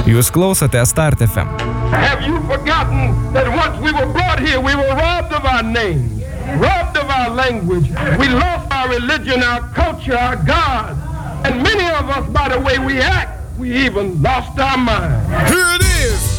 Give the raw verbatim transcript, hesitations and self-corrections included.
Jūs klausote Start F M. Have you forgotten that once we were brought here, we were robbed of our names, robbed of our language. We lost our religion, our culture, our God. And many of us, by the way we act, we even lost our mind. Here it is.